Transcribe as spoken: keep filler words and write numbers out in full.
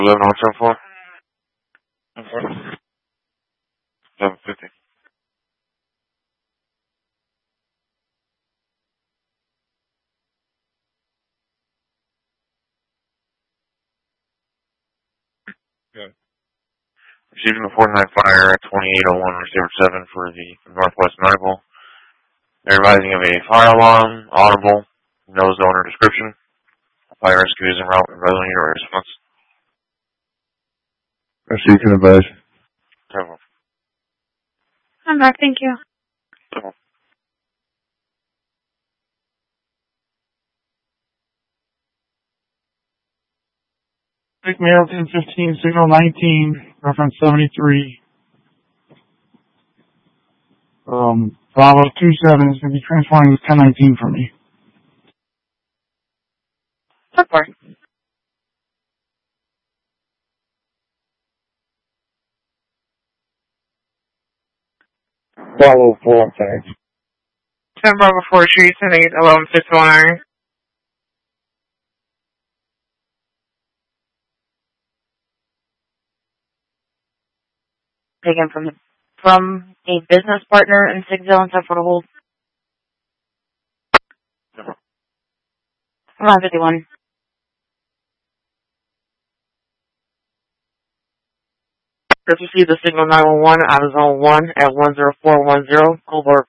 eleven on ten four. Okay. seven fifty. Good. Receiving the four nine fire at twenty-eight oh one receiver seven for the Northwest Medical. They're advising of a fire alarm, audible, no zone or description. Fire rescue is en route and resident unit response. Rest you can advise. Several. I'm back, thank you. Several. Big Mail ten fifteen, signal nineteen, reference seventy-three. Um, Bravo two seven is going to be transporting ten nineteen for me. Support. Bravo four, thanks. ten Bravo four, Street, ten eight, eleven six one. Taken from the, from a business partner in Sigzell and for the hold. eleven fifty-one. Just received the signal nine one one out of zone one at one zero four one zero. Over.